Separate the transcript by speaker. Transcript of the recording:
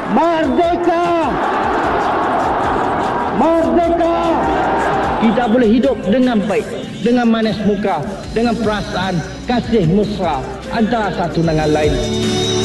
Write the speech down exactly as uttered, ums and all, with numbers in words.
Speaker 1: Merdeka! Merdeka!
Speaker 2: Kita boleh hidup dengan baik, dengan manis muka, dengan perasaan kasih mesra antara satu dengan lain.